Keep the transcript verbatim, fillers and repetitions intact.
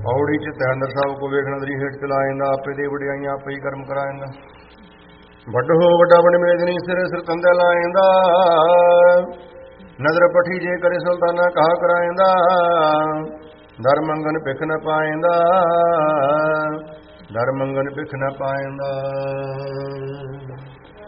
ਪੌੜੀ ਚ ਤੈਂਦਰ ਸਭ ਕੋ ਵੇਖਣ ਦਰੀ ਹੇਠ ਚਲਾਇੰਦਾ, ਆਪੇ ਦੇ ਵਡਿਆਈਆਂ ਆਪੇ ਹੀ ਕਰਮ ਕਰਾਇੰਦਾ। ਵੱਡੋ ਵੱਡਾ ਵਡ ਮੇਦਨੀ ਸਿਰ ਸਿਰ ਤੰਦੇ ਲਾਇੰਦਾ, ਨਦਰ ਪਠੀ ਜੇ ਕਰੇ ਸੁਲਤਾਨਾ ਕਹਾ ਕਰਾਇੰਦਾ। ਦਰ ਮੰਗਨ ਭਿਖ ਨ ਪਾਇੰਦਾ, ਦਰ ਮੰਗਨ ਭਿਖ ਨ ਪਾਇੰਦਾ।